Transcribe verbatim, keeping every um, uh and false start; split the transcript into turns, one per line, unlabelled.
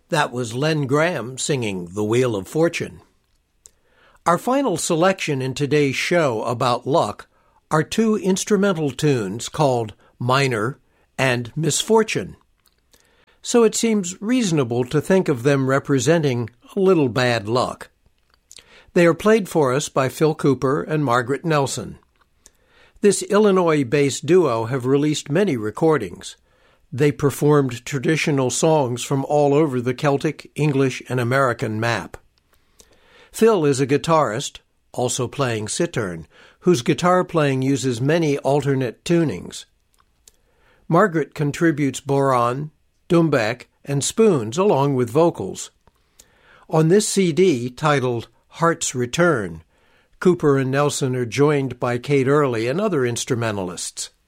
That was Len Graham singing The Wheel of Fortune. Our final selection in today's show about luck are two instrumental tunes called Minor and Misfortune. So it seems reasonable to think of them representing a little bad luck. They are played for us by Phil Cooper and Margaret Nelson. This Illinois-based duo have released many recordings. They performed traditional songs from all over the Celtic, English, and American map. Phil is a guitarist, also playing cittern, whose guitar playing uses many alternate tunings. Margaret contributes bodhrán, doumbek, and spoons along with vocals. On this C D, titled Heart's Return, Cooper and Nelson are joined by Kate Early and other instrumentalists.